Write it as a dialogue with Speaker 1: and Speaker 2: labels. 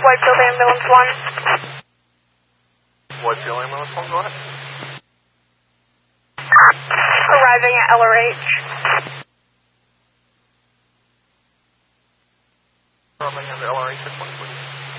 Speaker 1: Whitefield Ambulance 1.
Speaker 2: Whitefield Ambulance 1, go ahead.
Speaker 1: Arriving at LRH.
Speaker 2: Arriving at LRH at 1, please.